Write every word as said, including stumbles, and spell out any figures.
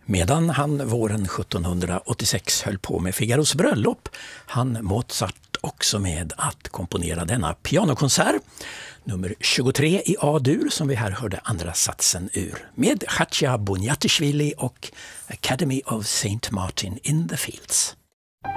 Medan han våren sjuttonhundraåttiosex höll på med Figaros bröllop, han Mozart också med att komponera denna pianokonsert, nummer tjugotre i A-dur, som vi här hörde andra satsen ur, med Katja Boniatishvili och Academy of Saint Martin in the Fields.